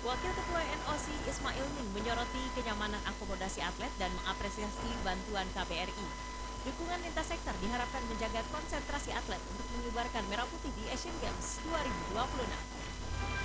Wakil Ketua NOC Ismail Ning menyoroti kenyamanan akomodasi atlet dan mengapresiasi bantuan KBRI. Dukungan lintas sektor diharapkan menjaga konsentrasi atlet untuk mengibarkan merah putih di Asian Games 2026.